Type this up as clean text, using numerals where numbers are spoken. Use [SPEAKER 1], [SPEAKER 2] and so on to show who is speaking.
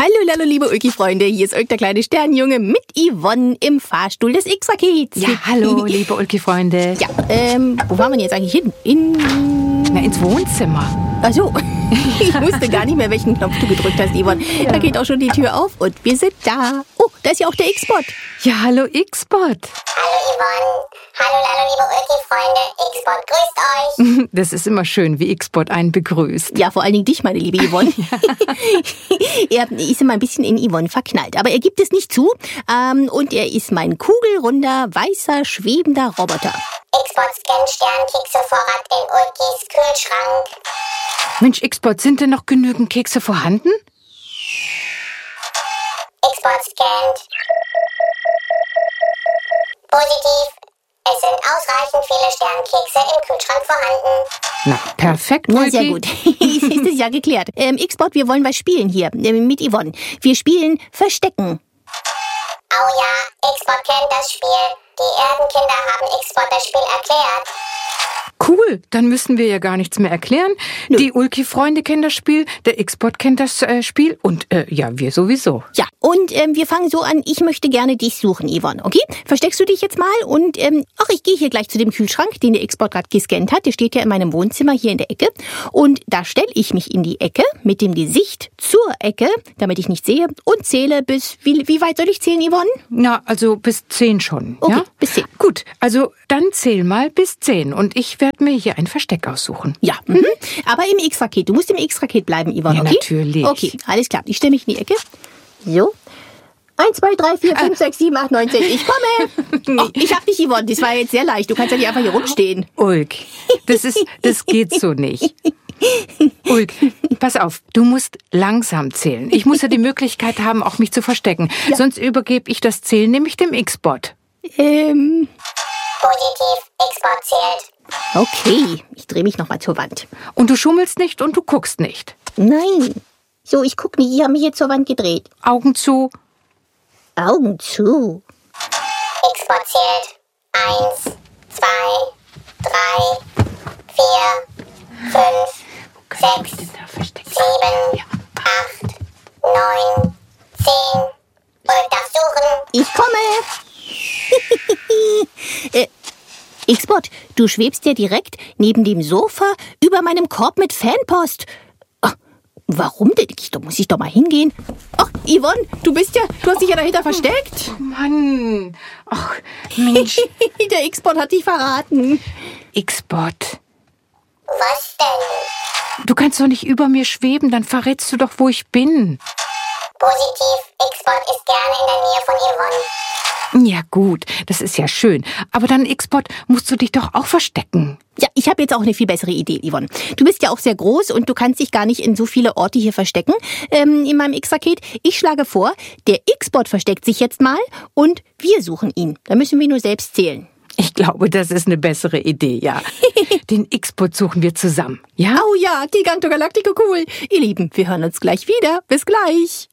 [SPEAKER 1] Hallo, hallo, liebe Ulki-Freunde, hier ist Ulk, der kleine Sternjunge mit Yvonne im Fahrstuhl des X-Rakets.
[SPEAKER 2] Ja, hallo, liebe Ulki-Freunde.
[SPEAKER 1] Ja, wo fahren wir denn jetzt eigentlich hin?
[SPEAKER 2] Ins Wohnzimmer.
[SPEAKER 1] Ach so, ich wusste gar nicht mehr, welchen Knopf du gedrückt hast, Yvonne. Ja. Da geht auch schon die Tür auf und wir sind da. Oh, da ist ja auch der X-Bot.
[SPEAKER 2] Ja, hallo, X-Bot.
[SPEAKER 3] Hallo, Yvonne. Hallo, liebe Ulki-Freunde. X-Bot grüßt euch.
[SPEAKER 2] Das ist immer schön, wie X-Bot einen begrüßt.
[SPEAKER 1] Ja, vor allen Dingen dich, meine liebe Yvonne. Er ist immer ein bisschen in Yvonne verknallt, aber er gibt es nicht zu. Und er ist mein kugelrunder, weißer, schwebender Roboter.
[SPEAKER 3] X-Bot scannt Sternkeksevorrat in Ulkis Kühlschrank.
[SPEAKER 2] Mensch, X-Bot, sind denn noch genügend Kekse vorhanden?
[SPEAKER 3] X-Bot scannt. Positiv. Es sind ausreichend viele Sternkekse im Kühlschrank vorhanden.
[SPEAKER 2] Na, perfekt,
[SPEAKER 1] Na,
[SPEAKER 2] Ulki.
[SPEAKER 1] sehr gut. Ist es ja geklärt. X-Bot, wir wollen was spielen hier mit Yvonne. Wir spielen Verstecken.
[SPEAKER 3] Oh ja, X-Bot kennt das Spiel. Die Erdenkinder haben X-Bot das Spiel erklärt.
[SPEAKER 2] Cool, dann müssen wir ja gar nichts mehr erklären.
[SPEAKER 1] Nö.
[SPEAKER 2] Die Ulki-Freunde kennen das Spiel, der X-Bot kennt das Spiel und ja, wir sowieso.
[SPEAKER 1] Ja, und wir fangen so an, ich möchte gerne dich suchen, Yvonne, okay? Versteckst du dich jetzt mal und, ich gehe hier gleich zu dem Kühlschrank, den der X-Bot gerade gescannt hat. Der steht ja in meinem Wohnzimmer hier in der Ecke. Und da stelle ich mich in die Ecke mit dem Gesicht zur Ecke, damit ich nicht sehe, und zähle bis, wie weit soll ich zählen, Yvonne?
[SPEAKER 2] Na, also bis 10 schon,
[SPEAKER 1] Okay,
[SPEAKER 2] ja?
[SPEAKER 1] bis 10.
[SPEAKER 2] Gut, also dann zähl mal bis 10 und ich werde mir hier ein Versteck aussuchen.
[SPEAKER 1] Ja, aber im X-Raket. Du musst im X-Raket bleiben, Yvonne,
[SPEAKER 2] Ja,
[SPEAKER 1] okay?
[SPEAKER 2] natürlich.
[SPEAKER 1] Okay, alles klar. Ich stelle mich in die Ecke. So. 1, 2, 3, 4, 5, 6, 7, 8, 9, 10. Ich komme. Oh, ich hab dich, Yvonne. Das war jetzt sehr leicht. Du kannst ja nicht einfach hier rumstehen.
[SPEAKER 2] Ulk, das geht so nicht. Ulk, pass auf, du musst langsam zählen. Ich muss ja die Möglichkeit haben, auch mich zu verstecken.
[SPEAKER 1] Ja.
[SPEAKER 2] Sonst übergebe ich das Zählen nämlich dem X-Bot.
[SPEAKER 3] Positiv. X-Bot zählt.
[SPEAKER 1] Okay. Ich drehe mich nochmal zur Wand.
[SPEAKER 2] Und du schummelst nicht und du guckst nicht.
[SPEAKER 1] Nein. So, ich guck nicht. Ich habe mich jetzt zur Wand gedreht.
[SPEAKER 2] Augen zu.
[SPEAKER 1] Augen zu.
[SPEAKER 3] X-Bot zählt. 1, 2, 3, 4, 5, 6, 7, 8, 9, 10. Und darf suchen.
[SPEAKER 1] Ich komme. X-Bot, du schwebst ja direkt neben dem Sofa über meinem Korb mit Fanpost. Ach, warum denn? Da muss ich doch mal hingehen. Ach, Yvonne, du hast dich ja dahinter versteckt.
[SPEAKER 2] Mann, ach Mensch,
[SPEAKER 1] Der X-Bot hat dich verraten.
[SPEAKER 2] X-Bot.
[SPEAKER 3] Was denn?
[SPEAKER 2] Du kannst doch nicht über mir schweben, dann verrätst du doch, wo ich bin.
[SPEAKER 3] Positiv. X-Bot ist gerne in der Nähe von Yvonne.
[SPEAKER 2] Ja gut, das ist ja schön. Aber dann, X-Bot, musst du dich doch auch verstecken.
[SPEAKER 1] Ja, ich habe jetzt auch eine viel bessere Idee, Yvonne. Du bist ja auch sehr groß und du kannst dich gar nicht in so viele Orte hier verstecken in meinem X-Raket. Ich schlage vor, der X-Bot versteckt sich jetzt mal und wir suchen ihn. Da müssen wir nur selbst zählen.
[SPEAKER 2] Ich glaube, das ist eine bessere Idee, ja. Den X-Bot suchen wir zusammen, ja?
[SPEAKER 1] Oh ja, Gigantogalactico cool. Ihr Lieben, wir hören uns gleich wieder. Bis gleich.